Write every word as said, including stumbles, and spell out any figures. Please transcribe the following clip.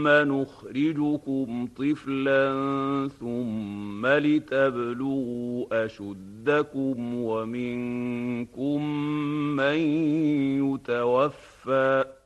نخرجكم طفلا ثم لتبلغوا أشدكم ومنكم من يتوفى